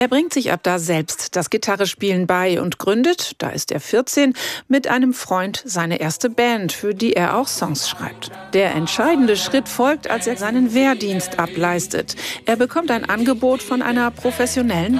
Er bringt sich ab da selbst das Gitarrespielen bei und gründet, da ist er 14, mit einem Freund seine erste Band, für die er auch Songs schreibt. Der entscheidende Schritt folgt, als er seinen Wehrdienst ableistet. Er bekommt ein Angebot von einer professionellen